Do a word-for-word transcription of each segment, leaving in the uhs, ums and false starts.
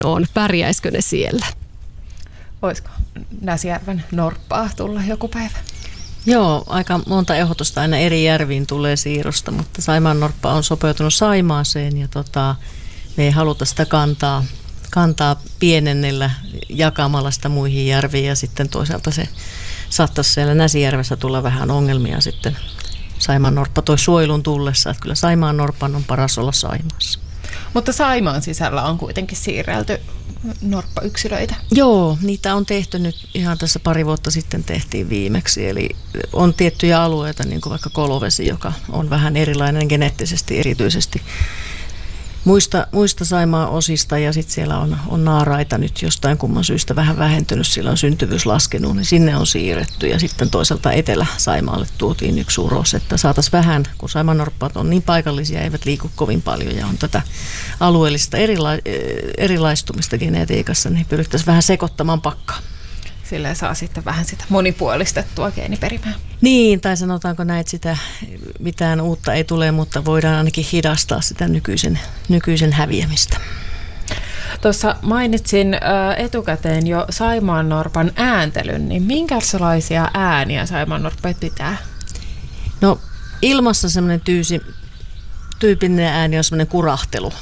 on. Pärjäisikö ne siellä? Olisiko Näsijärven norppaa tulla joku päivä? Joo, aika monta ehdotusta aina eri järviin tulee siirrosta, mutta Saimaan norppa on sopeutunut Saimaaseen ja tota, me ei haluta sitä kantaa, kantaa pienennellä jakamalla sitä muihin järviin ja sitten toisaalta se saattaisi siellä Näsijärvessä tulla vähän ongelmia sitten Saimaan norppa toi suojelun tullessa, että kyllä Saimaan norpan on paras olla Saimaassa. Mutta Saimaan sisällä on kuitenkin siirrelty norppayksilöitä. Joo, niitä on tehty nyt ihan tässä pari vuotta sitten tehtiin viimeksi. Eli on tiettyjä alueita, niin kuin vaikka Kolovesi, joka on vähän erilainen geneettisesti erityisesti muista, muista Saimaan osista. Ja sitten siellä on, on naaraita nyt jostain kumman syystä vähän vähentynyt, sillä on syntyvyys laskenut, niin sinne on siirretty. Ja sitten toisaalta Etelä-Saimaalle tuotiin yksi uros, että saataisiin vähän, kun Saimaan norppaat on niin paikallisia, eivät liiku kovin paljon ja on tätä alueellista erila- erilaistumista genetiikassa, niin pyrittäisiin vähän sekoittamaan pakkaa. Sillä saa sitten vähän sitä monipuolistettua geeniperimää. Niin, tai sanotaanko näin, että sitä mitään uutta ei tule, mutta voidaan ainakin hidastaa sitä nykyisen, nykyisen häviämistä. Tuossa mainitsin etukäteen jo saimaannorpan ääntelyn, niin minkälaisia ääniä saimaannorppeet pitää? No ilmassa semmoinen tyysi, tyypillinen ääni on semmoinen kurahtelu.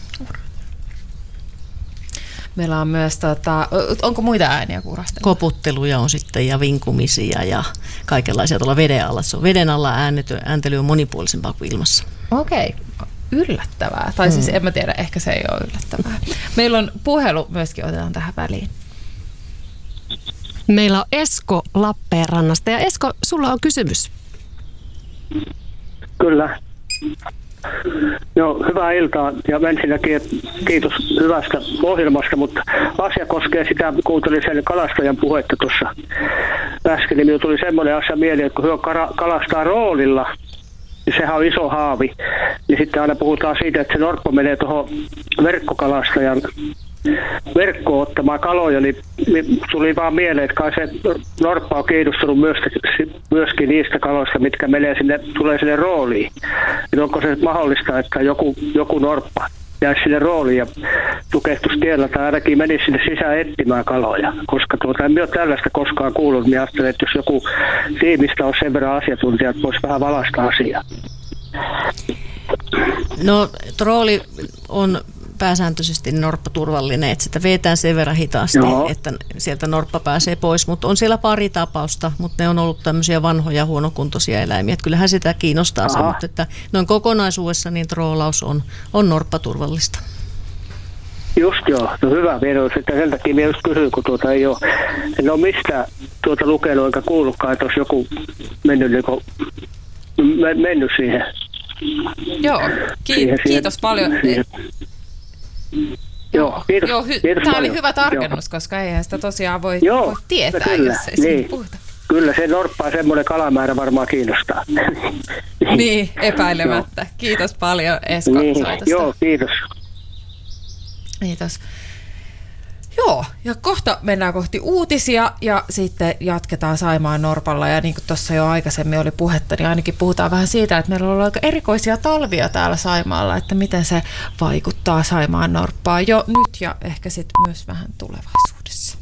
Meillä on myös, tota, onko muita ääniä kurastelua? Koputteluja on sitten ja vinkumisia ja kaikenlaisia tuolla veden alla. Se on veden alla äänety, ääntely on monipuolisempaa kuin ilmassa. Okei, yllättävää. Tai siis en mä tiedä, ehkä se ei ole yllättävää. Meillä on puhelu myöskin, otetaan tähän väliin. Meillä on Esko Lappeenrannasta ja Esko, sulla on kysymys. Kyllä. Joo, hyvää iltaa ja ensinnäkin kiitos hyvästä ohjelmasta, mutta asia koskee sitä, kuuntelin sen kalastajan puhetta tuossa äsken, niin minulle tuli semmoinen asia mieleen, että kun he kalastaa roolilla, niin sehän on iso haavi, niin sitten aina puhutaan siitä, että se norppa menee tuohon verkkokalastajan verkkoon ottamaan kaloja, niin tuli vaan mieleen, että kai se norppa on kiinnostunut myöskin niistä kaloista, mitkä menee sinne, tulee sinne rooliin. Niin onko se mahdollista, että joku, joku norppa jäisi sinne rooliin ja tukehtuisi tiellä tai ainakin menisi sinne sisään etsimään kaloja, koska tuota, en ole tällaista koskaan kuullut, niin ajattelen, että jos joku tiimistä on sen verran asiantuntija, että voisi vähän valaista asiaa. No trooli on pääsääntöisesti norppaturvallinen, että sitä vetään sen verran hitaasti, Joo. että sieltä norppa pääsee pois, mutta on siellä pari tapausta, mutta ne on ollut tämmöisiä vanhoja huonokuntoisia eläimiä, että kyllähän sitä kiinnostaa se, mutta että noin kokonaisuudessa niin troolaus on, on norppaturvallista. Just joo, no hyvä vielä, että sen takia minä just kysyin, kun tuota ei ole, en ole mistään tuota lukenut eikä kuullutkaan, että olisi joku mennyt, niin kuin, mennyt siihen. Joo, ki- siihen, kiitos siihen, paljon. Siihen. Joo, kiitos. Joo, hy- kiitos tämä paljon. oli hyvä tarkennus, Joo. koska eihän sitä tosiaan voi, Joo, voi tietää, kyllä, jos ei niin. siitä puhuta. Kyllä, se norppaa semmoinen kalamäärä varmaan kiinnostaa. Niin, epäilemättä. Kiitos paljon Esko niin, soitosta. Joo, kiitos. Kiitos. Joo, ja kohta mennään kohti uutisia ja sitten jatketaan Saimaan norpalla. Ja niin kuin tuossa jo aikaisemmin oli puhetta, niin ainakin puhutaan vähän siitä, että meillä on ollut aika erikoisia talvia täällä Saimaalla, että miten se vaikuttaa Saimaan norppaan jo nyt ja ehkä sitten myös vähän tulevaisuudessa.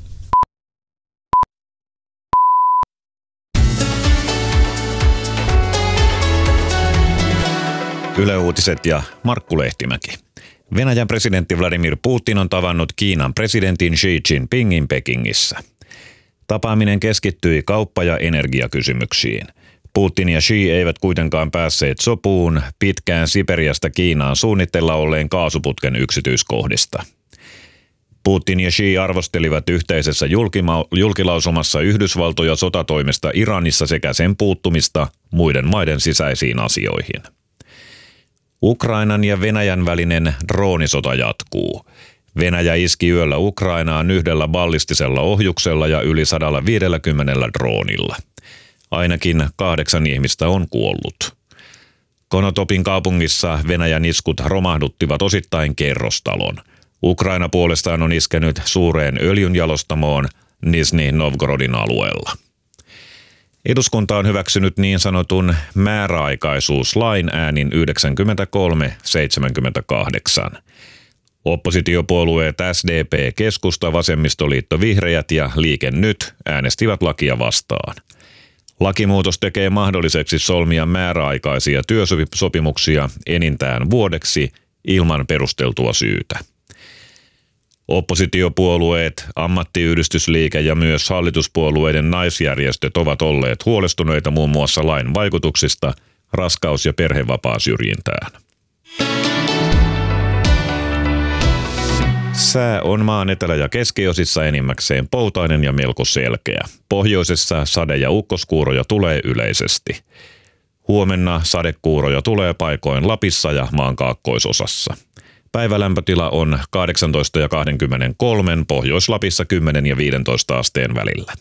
Yle Uutiset ja Markku Lehtimäki. Venäjän presidentti Vladimir Putin on tavannut Kiinan presidentin Xi Jinpingin Pekingissä. Tapaaminen keskittyi kauppa- ja energiakysymyksiin. Putin ja Xi eivät kuitenkaan päässeet sopuun pitkään Siperiasta Kiinaan suunnitteilla olleen kaasuputken yksityiskohdista. Putin ja Xi arvostelivat yhteisessä julkima- julkilausumassa Yhdysvaltoja sotatoimesta Iranissa sekä sen puuttumista muiden maiden sisäisiin asioihin. Ukrainan ja Venäjän välinen droonisota jatkuu. Venäjä iski yöllä Ukrainaan yhdellä ballistisella ohjuksella ja yli sata viisikymmentä droonilla. Ainakin kahdeksan ihmistä on kuollut. Konotopin kaupungissa Venäjän iskut romahduttivat osittain kerrostalon. Ukraina puolestaan on iskenyt suureen öljynjalostamoon Nizhny Novgorodin alueella. Eduskunta on hyväksynyt niin sanotun määräaikaisuuslain äänin yhdeksänkymmentäkolme seitsemänkymmentäkahdeksan. Oppositiopuolueet S D P, Keskusta, Vasemmistoliitto, Vihreät ja Liike Nyt äänestivät lakia vastaan. Lakimuutos tekee mahdolliseksi solmia määräaikaisia työsopimuksia enintään vuodeksi ilman perusteltua syytä. Oppositiopuolueet, ammattiyhdistysliike ja myös hallituspuolueiden naisjärjestöt ovat olleet huolestuneita muun muassa lain vaikutuksista raskaus- ja perhevapaasyrjintään. Sää on maan etelä- ja keskiosissa enimmäkseen poutainen ja melko selkeä. Pohjoisessa sade- ja ukkoskuuroja tulee yleisesti. Huomenna sadekuuroja tulee paikoin Lapissa ja maan kaakkoisosassa. Päivälämpötila on kahdeksantoista ja kaksikymmentäkolme, Pohjois-Lapissa kymmenen ja viisitoista asteen välillä.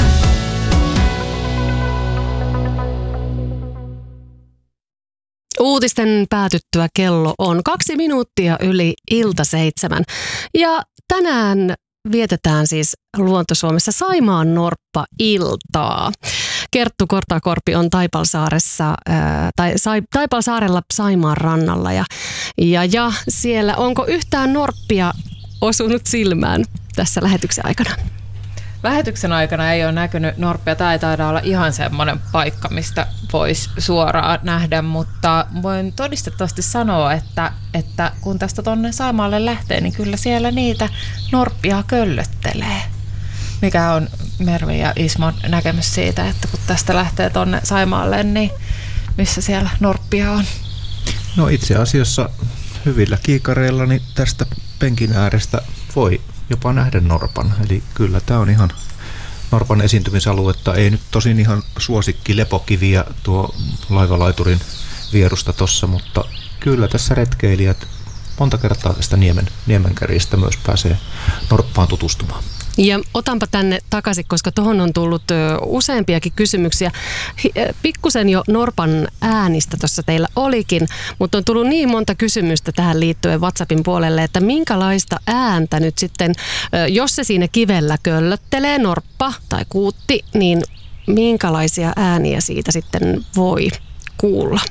Uutisten päätyttyä kello on kaksi minuuttia yli ilta seitsemän. Ja tänään vietetään siis Luontosuomessa Saimaan norppa-iltaa. Kerttu Kortakorpi on Taipalsaaressa, ää, tai Sai, Taipalsaarella Saimaan rannalla. Ja, ja, ja siellä onko yhtään norppia osunut silmään tässä lähetyksen aikana? Lähetyksen aikana ei ole näkynyt norppia. Tämä ei taida olla ihan semmoinen paikka, mistä voisi suoraan nähdä, mutta voin todistettavasti sanoa, että, että kun tästä tuonne Saimaalle lähtee, niin kyllä siellä niitä norppia köllöttelee. Mikä on Mervi ja Ismon näkemys siitä, että kun tästä lähtee tuonne Saimaalle, niin missä siellä norppia on? No itse asiassa hyvillä kiikareilla niin tästä penkin äärestä voi jopa nähdä norpan. Eli kyllä tämä on ihan norpan esiintymisaluetta. Ei nyt tosin ihan suosikki lepokiviä tuo laivalaiturin vierusta tossa, mutta kyllä tässä retkeilijät monta kertaa tästä niemen, niemenkäristä myös pääsee norppaan tutustumaan. Ja otanpa tänne takaisin, koska tuohon on tullut useampiakin kysymyksiä. Pikkusen jo norpan äänistä tuossa teillä olikin, mutta on tullut niin monta kysymystä tähän liittyen WhatsAppin puolelle, että minkälaista ääntä nyt sitten, jos se siinä kivellä köllöttelee, norppa tai kuutti, niin minkälaisia ääniä siitä sitten voi kuulla?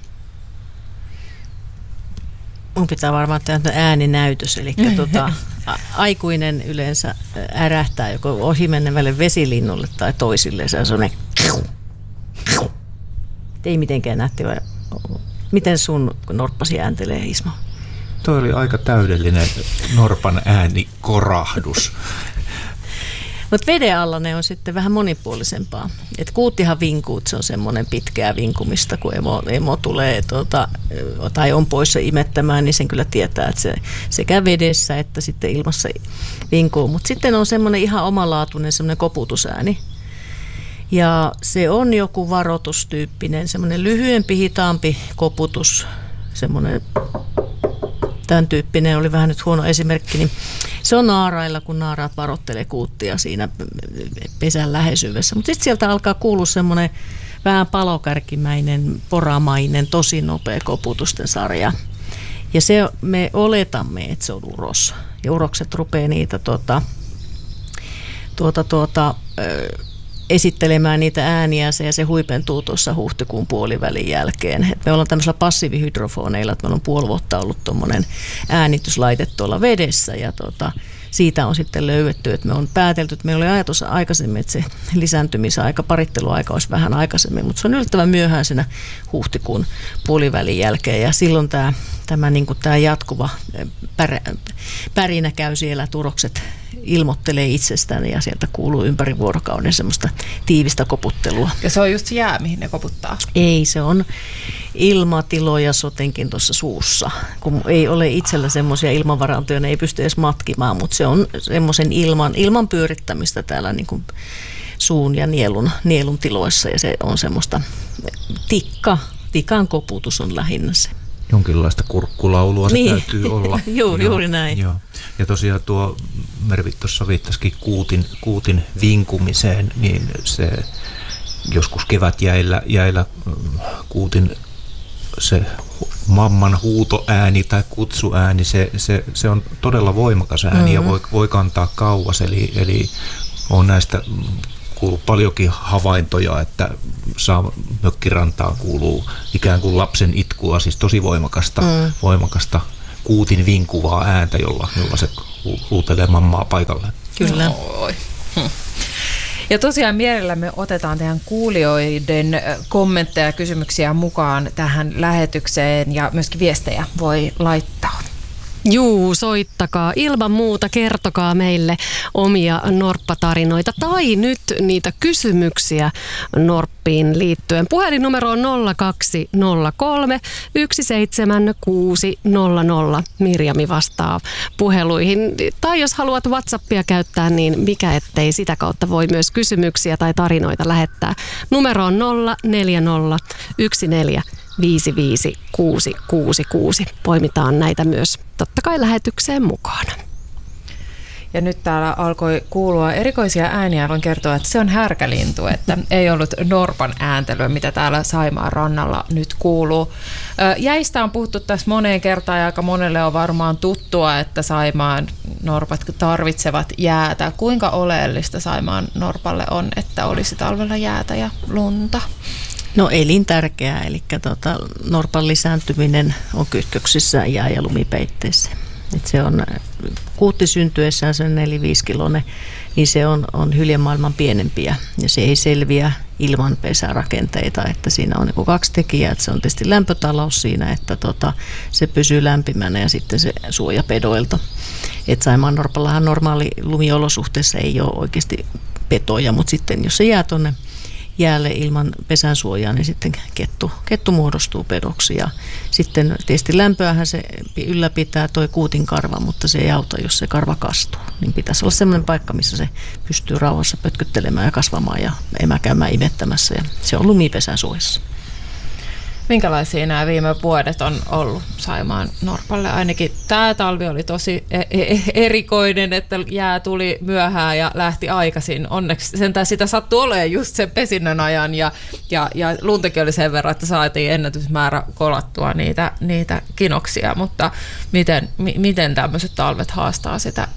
Mun pitää varmaan tehdä ääninäytös, eli tota, aikuinen yleensä ärähtää joko ohimenevälle vesilinnulle tai toisille. Se on sellainen, ei mitenkään nähty. Miten sun norppasi ääntelee, Ismo? Toi oli aika täydellinen norpan äänikorahdus. Mutta veden alla ne on sitten vähän monipuolisempaa. Et kuuttihan vinkuu, se on semmoinen pitkää vinkumista, kun emo, emo tulee tuota, tai on poissa imettämään, niin sen kyllä tietää, että se sekä vedessä että sitten ilmassa vinkuu. Mutta sitten on semmoinen ihan omalaatuinen semmoinen koputusääni. Ja se on joku varoitustyyppinen, semmoinen lyhyempi, hitaampi koputus, semmoinen tämän tyyppinen, oli vähän nyt huono esimerkki, niin se on naarailla, kun naaraat varoittelee kuuttia siinä pesän läheisyydessä. Mutta sitten sieltä alkaa kuulua semmoinen vähän palokärkimäinen, poramainen, tosi nopea koputusten sarja. Ja se, me oletamme, että se on uros. Ja urokset rupeaa niitä tuota, tuota, tuota, ö, esittelemään niitä ääniä ja se huipentuu tuossa huhtikuun puolivälin jälkeen. Et me ollaan tämmöisillä passiivihydrofoneilla, että meillä on puoli vuotta ollut tuommoinen äänityslaite tuolla vedessä ja tota, siitä on sitten löydetty, että me on päätelty, että meillä oli ajatus aikaisemmin, että se lisääntymisaika, paritteluaika olisi vähän aikaisemmin, mutta se on yllättävän myöhäisenä huhtikuun puolivälin jälkeen ja silloin tämä, tämä, niin kuin tämä jatkuva pär, pärinä käy siellä, turokset ilmoittelee itsestään ja sieltä kuuluu ympäri vuorokauden semmoista tiivistä koputtelua. Ja se on just se jää, mihin ne koputtaa? Ei, se on ilmatiloja sotenkin tuossa suussa. Kun ei ole itsellä semmoisia ilmanvarantoja, ne ei pysty edes matkimaan, mutta se on semmoisen ilman, ilman pyörittämistä täällä niin kuin suun ja nielun, nielun tiloissa ja se on semmoista tikka, tikan koputus on lähinnä se. Jonkinlaista kurkkulaulua se niin täytyy olla. Juu, juuri näin. Joo. Ja tosiaan tuo Mervi tuossa viittasikin kuutin, kuutin vinkumiseen, niin se joskus kevätjäillä jäillä kuutin se mamman huutoääni tai kutsuääni, se, se, se on todella voimakas ääni mm-hmm. ja voi, voi kantaa kauas. Eli, eli on näistä kuuluu paljonkin havaintoja, että saa mökkirantaan kuuluu ikään kuin lapsen itkua, siis tosi voimakasta, mm. voimakasta kuutin vinkuvaa ääntä, jolla, jolla se huutelee mammaa paikalle. Kyllä. Oi. Hm. Ja tosiaan mielellämme otetaan teidän kuulijoiden kommentteja ja kysymyksiä mukaan tähän lähetykseen ja myöskin viestejä voi laittaa. Juu, soittakaa. Ilman muuta kertokaa meille omia norppatarinoita tai nyt niitä kysymyksiä norppiin liittyen. Puhelinnumero on nolla kaksi nolla kolme yksi seitsemän kuusi nolla nolla. Mirjami vastaa puheluihin. Tai jos haluat WhatsAppia käyttää, niin mikä ettei sitä kautta voi myös kysymyksiä tai tarinoita lähettää. Numero on nolla neljä nolla yksi neljä viisi viisi kuusi kuusi kuusi. Poimitaan näitä myös totta kai lähetykseen mukaan. Ja nyt täällä alkoi kuulua erikoisia ääniä. Voin kertoa, että se on härkälintu, että ei ollut norpan ääntelyä, mitä täällä Saimaan rannalla nyt kuuluu. Jäistä on puhuttu tässä moneen kertaan ja aika monelle on varmaan tuttua, että Saimaan norpat tarvitsevat jäätä. Kuinka oleellista Saimaan norpalle on, että olisi talvella jäätä ja lunta? No elintärkeää, eli tota, norpan lisääntyminen on kytköksissä jää- ja lumipeitteessä. Et se on kuutti syntyessään, se on neljä viisi kiloinen, niin se on, on hyljemaailman pienempiä ja se ei selviä ilman pesärakenteita, että siinä on niin kuin kaksi tekijää, että se on tietysti lämpötalous siinä, että tota, se pysyy lämpimänä ja sitten se suoja pedoilta. Et Saimaan norpallahan normaali lumiolosuhteessa ei ole oikeasti petoja, mutta sitten jos se jää tuonne jäälle ilman pesän suojaa, niin sitten kettu, kettu muodostuu pedoksi. Ja sitten tietysti lämpöähän se ylläpitää toi kuutin karva, mutta se ei auta, jos se karva kastuu. Niin pitäisi olla sellainen paikka, missä se pystyy rauhassa pötkyttelemään ja kasvamaan ja emäkäymään imettämässä. Ja se on lumipesän suojassa. Minkälaisia nämä viime vuodet on ollut Saimaan norpalle? Ainakin tämä talvi oli tosi erikoinen, että jää tuli myöhään ja lähti aikaisin. Onneksi sentään sitä sattui olemaan just sen pesinnön ajan ja, ja, ja luntakin oli sen verran, että saatiin ennätysmäärä kolattua niitä, niitä kinoksia. Mutta miten, mi, miten tämmöiset talvet haastaa sitä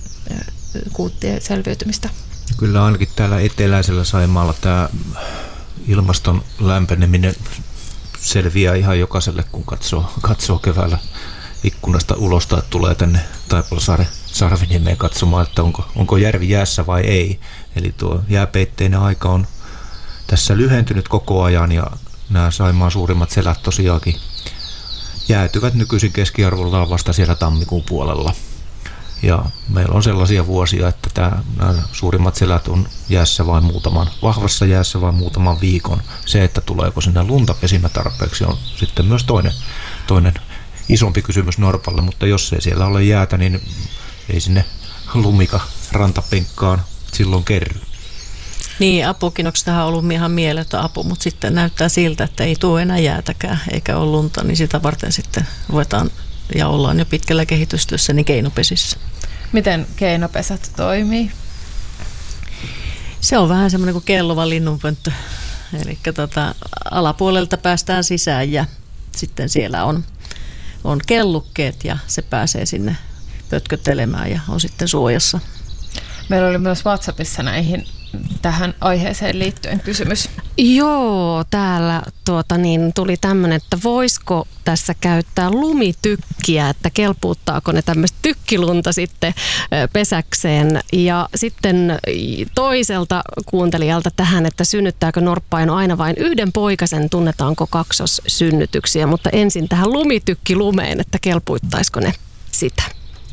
kuuttien selviytymistä? Kyllä ainakin täällä eteläisellä Saimaalla tämä ilmaston lämpeneminen selviää ihan jokaiselle, kun katsoo, katsoo keväällä ikkunasta ulos tai tulee tänne Taipalsaaren Sarviniemeen katsomaan, että onko, onko järvi jäässä vai ei. Eli tuo jääpeitteinen aika on tässä lyhentynyt koko ajan ja nämä Saimaan suurimmat selät tosiaankin jäätyvät nykyisin keskiarvollaan vasta siellä tammikuun puolella. Ja meillä on sellaisia vuosia, että tämä, nämä suurimmat selät on jäässä vain muutaman, vahvassa jäässä vain muutaman viikon. Se, että tuleeko sinne lunta pesimä tarpeeksi, on sitten myös toinen, toinen isompi kysymys norpalle. Mutta jos ei siellä ole jäätä, niin ei sinne lumika rantapenkkaan silloin kerry. Niin, apukinoksestahan on ollut ihan mieletön apu, mutta sitten näyttää siltä, että ei tule enää jäätäkään eikä ole lunta, niin sitä varten sitten ruvetaan ja ollaan jo pitkällä kehitystyössä niin keinopesissä. Miten keinopesät toimii? Se on vähän semmoinen kuin kellova linnunpönttö. Eli tota, alapuolelta päästään sisään ja sitten siellä on, on kellukkeet ja se pääsee sinne pötköttelemään ja on sitten suojassa. Meillä oli myös WhatsAppissa näihin tähän aiheeseen liittyen kysymys. Joo, täällä tuota, niin, tuli tämmöinen, että voisiko tässä käyttää lumitykkiä, että kelpuuttaako ne tämmöistä tykkilunta sitten pesäkseen. Ja sitten toiselta kuuntelijalta tähän, että synnyttääkö norppaino aina vain yhden poikasen, tunnetaanko kaksossynnytyksiä, mutta ensin tähän lumitykkilumeen, että kelpuuttaisiko ne sitä.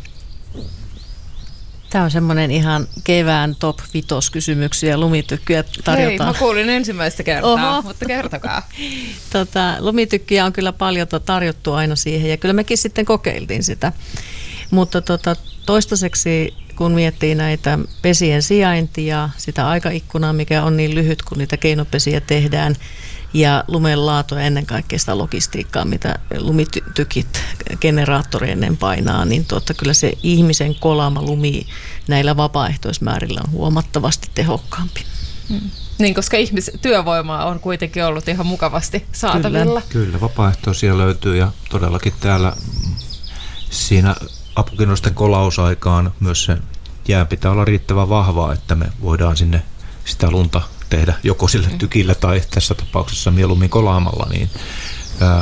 Tämä on semmoinen ihan kevään top vitos kysymyksiä, lumitykkyjä tarjotaan. Hei, mä kuulin ensimmäistä kertaa, Oho. mutta kertokaa. Tota, lumitykkiä on kyllä paljon tarjottu aina siihen ja kyllä mekin sitten kokeiltiin sitä. Mutta tota, toistaiseksi kun miettii näitä pesien sijaintia, sitä aikaikkunaa, mikä on niin lyhyt, kun niitä keinopesiä tehdään, ja lumen laatua ja ennen kaikkea sitä logistiikkaa, mitä lumitykit generaattoreineen painaa, niin tuota, kyllä se ihmisen kolaama lumi näillä vapaaehtoismäärillä on huomattavasti tehokkaampi. Hmm. Niin, koska ihmistyövoimaa on kuitenkin ollut ihan mukavasti saatavilla. Kyllä, kyllä vapaaehtoisia löytyy ja todellakin täällä siinä apukinoisten kolausaikaan myös se jää pitää olla riittävän vahvaa, että me voidaan sinne sitä lunta tehdä joko sille tykillä tai tässä tapauksessa mieluummin kolaamalla, niin ää,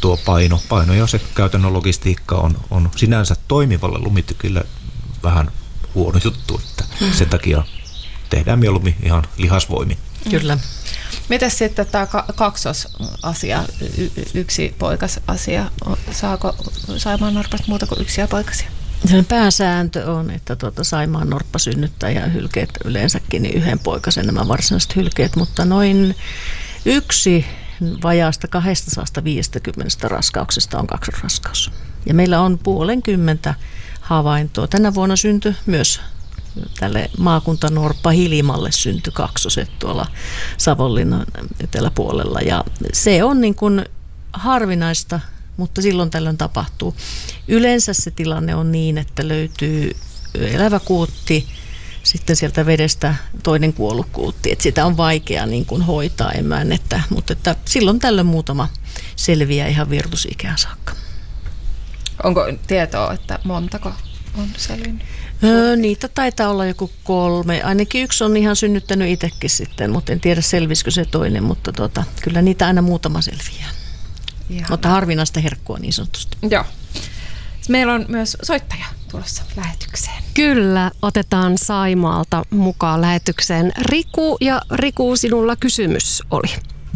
tuo paino, paino ja se käytännön logistiikka on, on sinänsä toimivalle lumitykille vähän huono juttu, että mm. sen takia tehdään mieluummin ihan lihasvoimin. Kyllä. Mitäs sitten tämä kaksosasia, y- yksi poikas asia, saako saimaannorpat muuta kuin yksiä poikasia? Sen pääsääntö on, että tuota Saimaan norppa synnyttää ja hylkeet yleensäkin niin yhden poikasen nämä varsinaiset hylkeet, mutta noin yksi vajaasta kaksisataaviisikymmentä raskauksesta on kaksosraskaus. Ja meillä on puolenkymmentä havaintoa. Tänä vuonna syntyi myös tälle maakuntanorppa Hilimalle syntyi kaksoset tuolla Savonlinnan eteläpuolella. Ja se on niin kuin harvinaista, mutta silloin tällöin tapahtuu. Yleensä se tilanne on niin, että löytyy elävä kuutti, sitten sieltä vedestä toinen kuollut kuutti. Että sitä on vaikea niin kuin hoitaa emännettä, mutta että silloin tällöin muutama selviää ihan virtusikään saakka. Onko tietoa, että montako on selvinnyt? Öö, niitä taitaa olla joku kolme. Ainakin yksi on ihan synnyttänyt itsekin sitten, mutta en tiedä selvisikö se toinen, mutta tota, kyllä niitä aina muutama selviää. Ihana. Mutta harvinaista herkkua niin sanotusti. Joo. Meillä on myös soittaja tulossa lähetykseen. Kyllä, otetaan Saimaalta mukaan lähetykseen Riku, ja Riku, sinulla kysymys oli.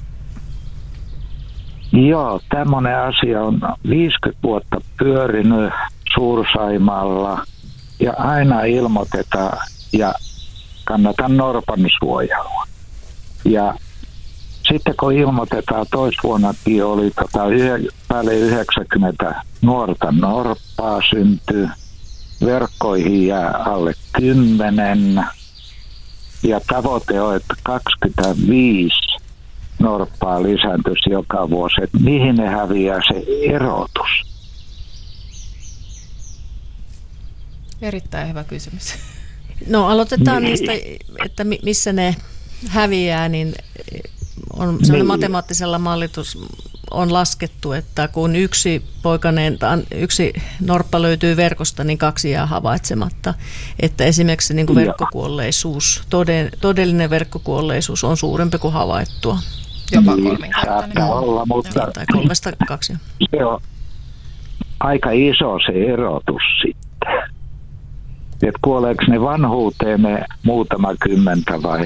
Joo, tämmöinen asia on viisikymmentä vuotta pyörinyt Suur-Saimaalla ja aina ilmoitetaan ja kannatan norpan suojelua. Ja sitten kun ilmoitetaan, toisvuonnakin oli tota yh, päälle yhdeksänkymmentä nuorta norppaa syntyy, verkkoihin jää alle kymmenen ja tavoite on, että kaksikymmentäviisi norppaa lisääntyisi joka vuosi. Et mihin ne häviää se erotus? Erittäin hyvä kysymys. No aloitetaan niin. niistä, että missä ne häviää, niin on sellainen niin. matemaattisella mallitus on laskettu, että kun yksi poikainen, yksi norppa löytyy verkosta, niin kaksi jää havaitsematta. Että esimerkiksi niin kuin verkkokuolleisuus, todellinen verkkokuolleisuus on suurempi kuin havaittua. Jopa kolminkertainen. olla, mutta tai kolmesta kaksi. Se on aika iso se erotus sitten. Että kuoleeko ne vanhuuteen ne muutama kymmentä vai?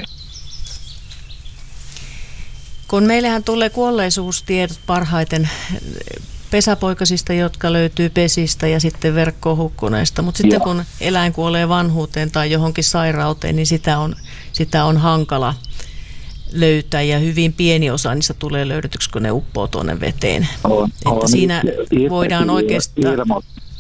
Kun meillähän tulee kuolleisuustiedot parhaiten pesäpoikasista, jotka löytyy pesistä ja sitten verkkoon hukkuneista. Mutta sitten Joo. kun eläin kuolee vanhuuteen tai johonkin sairauteen, niin sitä on, sitä on hankala löytää ja hyvin pieni osa niistä tulee löydetyksi, kun ne uppoo tuonne veteen. On, että on siinä itse, voidaan oikeastaan... Ilmo...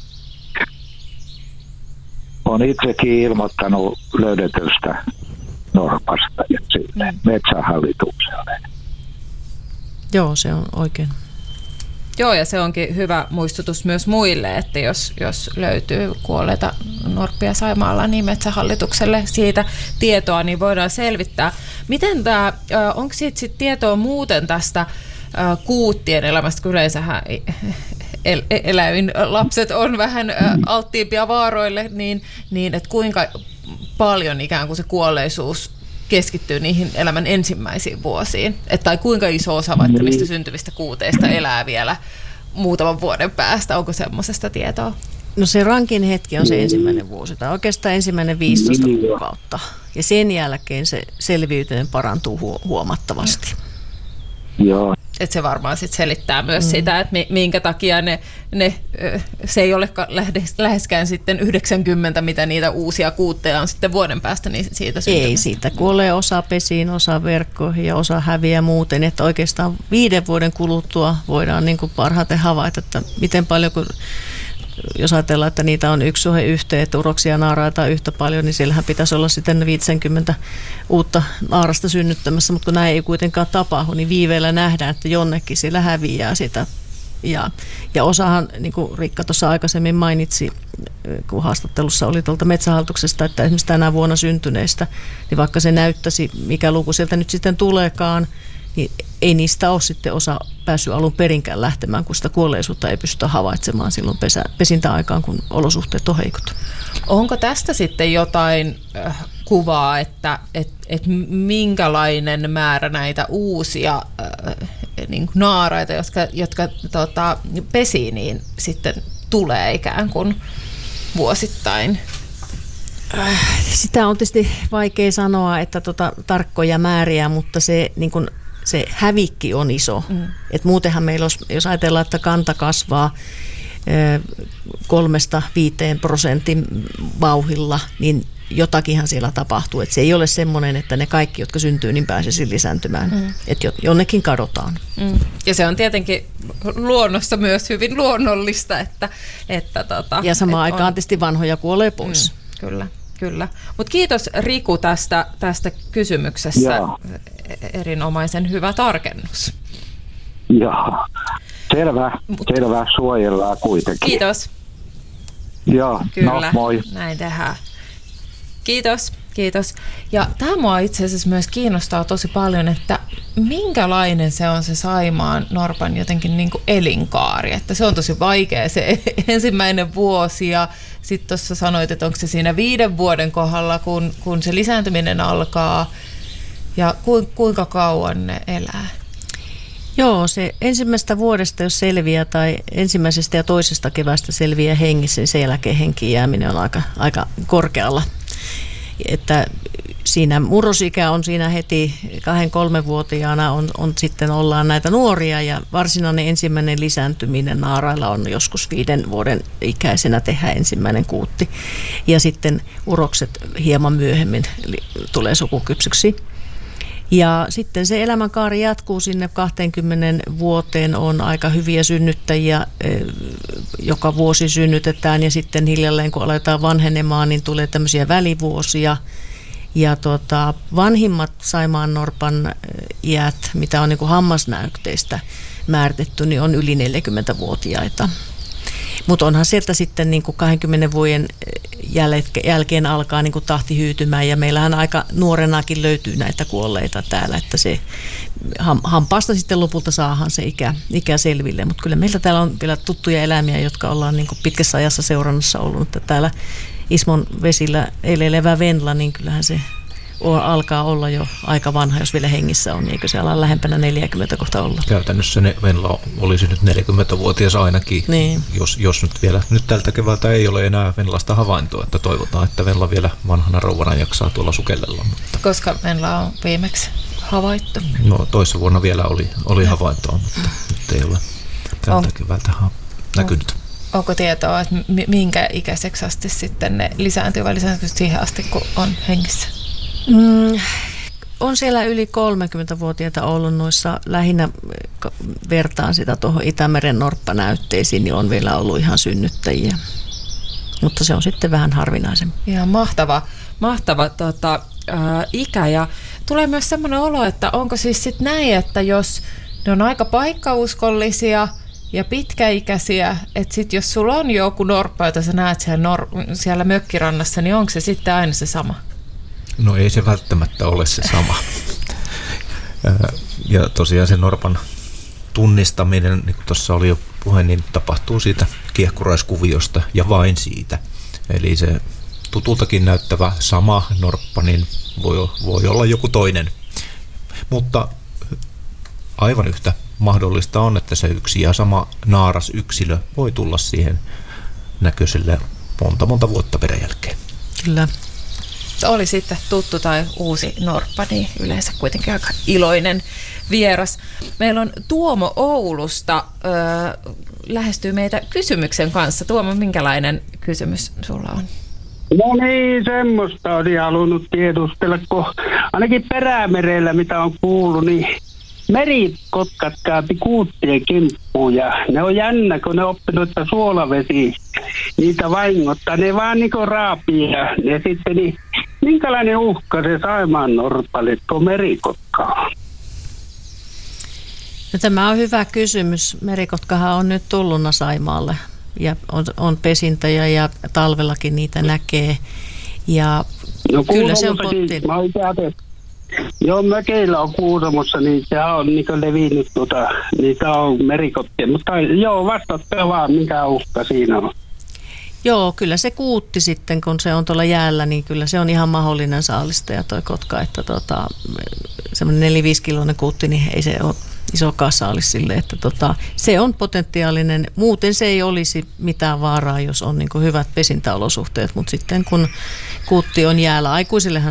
Olen itsekin ilmoittanut löydetystä norpasta ja sille mm. metsähallitukselle. Joo, se on oikein. Joo, ja se onkin hyvä muistutus myös muille, että jos, jos löytyy kuolleita norppia Saimaalla, niin metsähallitukselle siitä tietoa niin voidaan selvittää. Miten tämä, onko siitä sit tietoa muuten tästä kuuttien elämästä, kun yleensähän el, eläin lapset on vähän alttiimpia vaaroille, niin, niin että kuinka paljon ikään kuin se kuolleisuus keskittyy niihin elämän ensimmäisiin vuosiin, että tai kuinka iso osa vaikka niistä syntyvistä kuuteista elää vielä muutaman vuoden päästä, onko semmoisesta tietoa? No se rankin hetki on se ensimmäinen vuosi, tai oikeastaan ensimmäinen viisitoista kuukautta, ja sen jälkeen se selviytyminen parantuu hu- huomattavasti. Joo. Että se varmaan sit selittää myös mm. sitä, että minkä takia ne, ne, se ei ole läheskään sitten yhdeksänkymmentä, mitä niitä uusia kuutteja on sitten vuoden päästä niin siitä syntymistä. Ei, siitä kuolee osa pesiin, osa verkkoihin ja osa häviää muuten. Että oikeastaan viiden vuoden kuluttua voidaan niin kuin parhaiten havaita, että miten paljon, kun, jos ajatellaan, että niitä on yksi suhe yhteen, että uroksia naaraita yhtä paljon, niin siellähän pitäisi olla sitten viisikymmentä uutta naarasta synnyttämässä, mutta kun näin ei kuitenkaan tapahdu, niin viiveellä nähdään, että jonnekin siellä häviää sitä. Ja, ja osahan, niin kuin Riikka tuossa aikaisemmin mainitsi, kun haastattelussa oli tuolta Metsähallituksesta, että esimerkiksi tänä vuonna syntyneistä, niin vaikka se näyttäisi, mikä luku sieltä nyt sitten tuleekaan, niin ei niistä ole sitten osa päässyt alun perinkään lähtemään, kun sitä kuolleisuutta ei pystytä havaitsemaan silloin pesä, pesintäaikaan, kun olosuhteet on heikot. Onko tästä sitten jotain äh, kuvaa, että et, et minkälainen määrä näitä uusia äh, niin kuin naaraita, jotka, jotka tota, pesii, niin sitten tulee ikään kuin vuosittain? Sitä on tietysti vaikea sanoa, että tota, tarkkoja määriä, mutta se, niin kun, se hävikki on iso. Mm. Et muutenhan meillä, olisi, jos ajatellaan, että kanta kasvaa kolmesta viiteen prosentin vauhilla, niin jotakinhan siellä tapahtuu. Et se ei ole semmoinen, että ne kaikki, jotka syntyy, niin pääsisi lisääntymään. Mm. Että jonnekin kadotaan. Mm. Ja se on tietenkin luonnossa myös hyvin luonnollista. Että, että tota, ja samaan et aikaan on... tietysti vanhoja kuolee pois. Mm, kyllä, kyllä. Mutta kiitos Riku tästä, tästä kysymyksestä. Joo. Erinomaisen hyvä tarkennus. Joo. Selvä, selvä, suojellaan kuitenkin. Kiitos. Joo, Kyllä, no moi. Näin tehdään. Kiitos, kiitos. Ja tämä mua itse asiassa myös kiinnostaa tosi paljon, että minkälainen se on se Saimaan norpan jotenkin niin kuin elinkaari. Että se on tosi vaikea se ensimmäinen vuosi ja sitten tuossa sanoit, että onko se siinä viiden vuoden kohdalla, kun, kun se lisääntyminen alkaa ja ku, kuinka kauan ne elää? Joo, se ensimmäisestä vuodesta, jos selviää, tai ensimmäisestä ja toisesta kevästä selviää hengissä, niin sen jälkeen henkiin jääminen on aika, aika korkealla. Että siinä murrosikä on siinä heti kahden kolmenvuotiaana on, on sitten ollaan näitä nuoria ja varsinainen ensimmäinen lisääntyminen naarailla on joskus viiden vuoden ikäisenä tehdä ensimmäinen kuutti. Ja sitten urokset hieman myöhemmin tulee sukukypsyksi. Ja sitten se elämänkaari jatkuu sinne kaksikymmentä vuoteen, on aika hyviä synnyttäjiä, joka vuosi synnytetään ja sitten hiljalleen kun aletaan vanhenemaan, niin tulee tämmöisiä välivuosia. Ja tota, vanhimmat Saimaannorpan iät, mitä on niin kuin hammasnäytteistä määritetty, niin on yli neljäkymmentävuotiaita. Mutta onhan sieltä sitten niin kuin kahdenkymmenen vuoden jälkeen alkaa niin kuin tahti hyytymään ja meillähän aika nuorenakin löytyy näitä kuolleita täällä, että se hampaasta sitten lopulta saahan se ikä, ikä selville. Mutta kyllä meillä täällä on vielä tuttuja eläimiä, jotka ollaan niin kuin pitkässä ajassa seurannassa ollut. Että täällä Ismon vesillä eilelevä Venla, niin kyllähän se alkaa olla jo aika vanha, jos vielä hengissä on, eikö se ala lähempänä neljäkymmentä kohta olla? Käytännössä ne Venla olisi nyt neljäkymmentävuotias ainakin, niin. jos, jos nyt vielä, nyt tältä keväältä ei ole enää Venlasta havaintoa, että toivotaan, että Venla vielä vanhana rouvana jaksaa tuolla sukellella. Mutta... Koska Venla on viimeksi havaittu? No toissa vuonna vielä oli, oli havaintoa, mutta nyt ei ole tältä on, keväältä näkynyt. On, onko tietoa, että minkä ikäiseksi asti sitten ne lisääntyy vai lisääntyy siihen asti, kun on hengissä? Mm, on siellä yli kolmekymmentävuotiaita ollut noissa, lähinnä vertaan sitä tuohon Itämeren norppanäytteisiin, niin on vielä ollut ihan synnyttäjiä. Mutta se on sitten vähän harvinaisempi. Ihan mahtava, mahtava tota, ää, ikä ja tulee myös semmoinen olo, että onko siis sitten näin, että jos ne on aika paikkauskollisia ja pitkäikäisiä, että sitten jos sulla on joku norppa, jota sä näet siellä, nor- siellä mökkirannassa, niin onko se sitten aina se sama? No ei se välttämättä ole se sama. Ja tosiaan se norpan tunnistaminen, niin kuin tuossa oli jo puhe, niin tapahtuu siitä kiehkuraiskuviosta ja vain siitä. Eli se tutultakin näyttävä sama norppa, niin voi, voi olla joku toinen. Mutta aivan yhtä mahdollista on, että se yksi ja sama naaras yksilö voi tulla siihen näköiselle monta monta vuotta peräjälkeen. Kyllä. Oli sitten tuttu tai uusi norppa, niin yleensä kuitenkin aika iloinen vieras. Meillä on Tuomo Oulusta, öö, lähestyy meitä kysymyksen kanssa. Tuomo, minkälainen kysymys sulla on? No niin, semmoista olisi halunnut tiedustella, kun ainakin Perämerellä, mitä on kuullut, niin merikotkat käypi kuuttien kimppuun ja ne on jännä, kun ne on oppinut, että suolavesi niitä vaingottaa. Ne vaan niinku raapii ja, ja sitten niin, minkälainen uhka se Saimaannorpalle tuo merikotka on? No, tämä on hyvä kysymys. Merikotkahan on nyt tulluna Saimaalle ja on, on pesintöjä ja talvellakin niitä näkee. Ja no, kyllä se on potti. Joo, mökeillä on Kuusamossa, niin se on niin levinnyt, tuota, niitä on merikottia. Mutta joo, vastatkaa vaan, mikä uhka siinä on. Joo, kyllä se kuutti sitten, kun se on tuolla jäällä, niin kyllä se on ihan mahdollinen saalistaja toi kotka, että tota, semmoinen neljä viisi kiloinen kuutti, niin ei se ole iso kasa olisi sille, että tota, se on potentiaalinen. Muuten se ei olisi mitään vaaraa, jos on niin kuin hyvät pesintäolosuhteet, mutta sitten kun kuutti on jäällä, aikuisillehan